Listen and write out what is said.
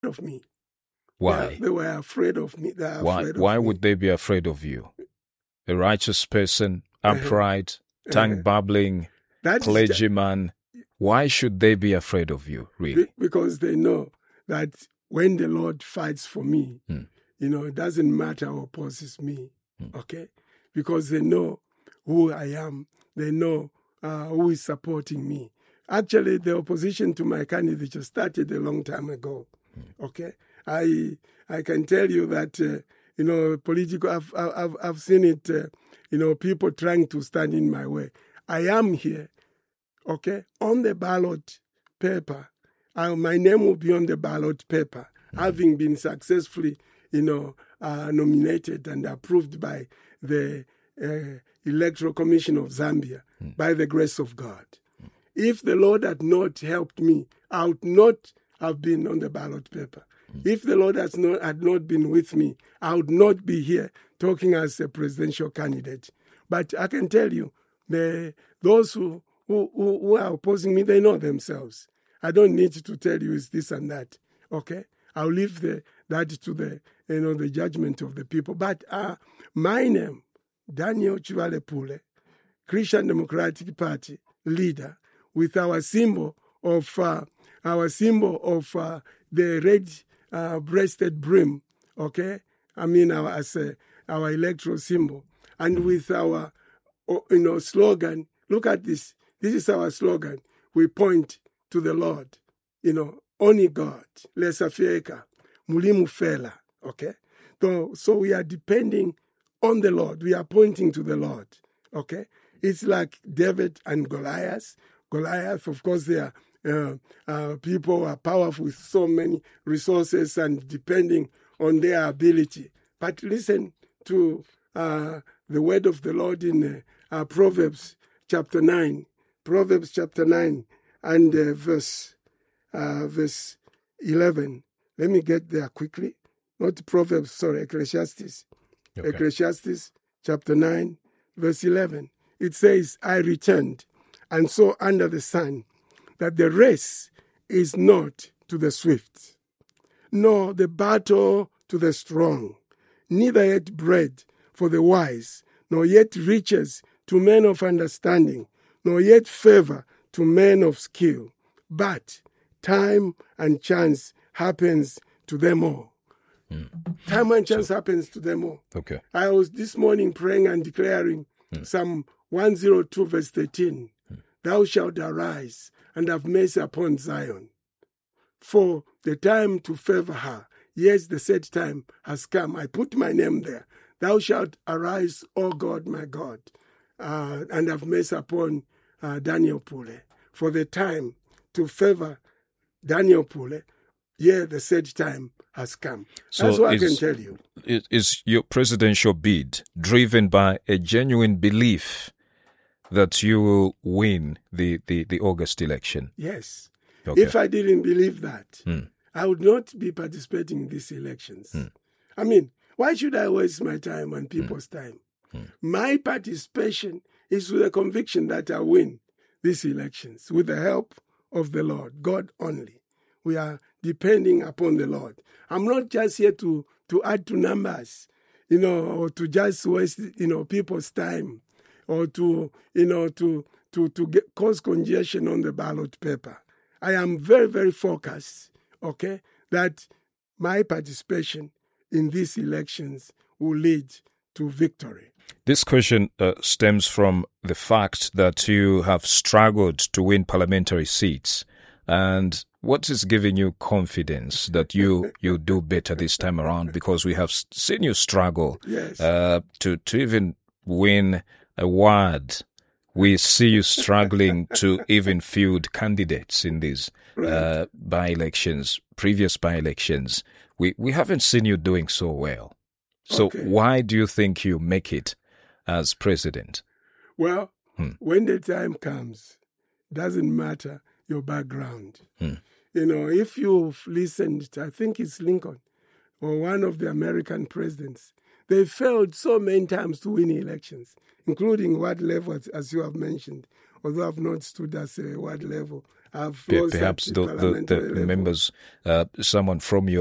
of me. Why? They were afraid of me. They are afraid of Why me. would they be afraid of you? A righteous person, upright, tongue-babbling, clergyman. Why should they be afraid of you, really? Because they know that when the Lord fights for me, it doesn't matter who opposes me, okay? Because they know who I am. They know who is supporting me. Actually, the opposition to my candidature started a long time ago, okay? I can tell you that, political, I've seen it, people trying to stand in my way. I am here, okay, on the ballot paper. My name will be on the ballot paper, having been successfully, nominated and approved by the Electoral Commission of Zambia by the grace of God. If the Lord had not helped me, I would not have been on the ballot paper. If the Lord had not been with me, I would not be here talking as a presidential candidate. But I can tell you, those who are opposing me, they know themselves. I don't need to tell you it's this and that. Okay, I'll leave that to the judgment of the people. But my name, Daniel Chivalepule, Christian Democratic Party leader, with our symbol of the red breasted brim. Okay, I mean our electoral symbol, and with our slogan. Look at this. This is our slogan. We point to the Lord. Only God. Lesafieka. Mulimu fela. Okay? So we are depending on the Lord. We are pointing to the Lord. Okay? It's like David and Goliath. Goliath, of course, they are people who are powerful with so many resources and depending on their ability. But listen to the word of the Lord in Proverbs chapter 9. Proverbs chapter 9 and verse 11. Let me get there quickly. Not Proverbs, sorry, Ecclesiastes. Okay. Ecclesiastes chapter 9, verse 11. It says, I returned and saw under the sun that the race is not to the swift, nor the battle to the strong, neither yet bread for the wise, nor yet riches to men of understanding, nor yet favor to men of skill. But time and chance happens to them all. Time and chance happens to them all. Okay. I was this morning praying and declaring Psalm 102 verse 13. Thou shalt arise and have mercy upon Zion. For the time to favor her, yes, the set time has come. I put my name there. Thou shalt arise, O God, my God, and have mercy upon Daniel Pule. For the time to favor Daniel Pule, yeah, the set time has come. So that's what I can tell you. Is your presidential bid driven by a genuine belief that you will win the August election? Yes. Okay. If I didn't believe that, I would not be participating in these elections. I mean, why should I waste my time and people's time? My participation is with a conviction that I win these elections with the help of the Lord, God only. We are depending upon the Lord. I'm not just here to add to numbers, or to just waste, people's time, or to cause congestion on the ballot paper. I am very, very focused, okay, that my participation in these elections will lead to victory. This question stems from the fact that you have struggled to win parliamentary seats. And what is giving you confidence that you do better this time around? Because we have seen you struggle to even win a ward. We see you struggling to even field candidates in these by-elections, previous by-elections. We haven't seen you doing so well. So why do you think you make it as president? Well, when the time comes, doesn't matter your background. If you've listened, I think it's Lincoln or one of the American presidents, they failed so many times to win elections, including ward level, as you have mentioned. Although I've not stood as a ward level, I've lost Perhaps at the parliamentary level. members, someone from your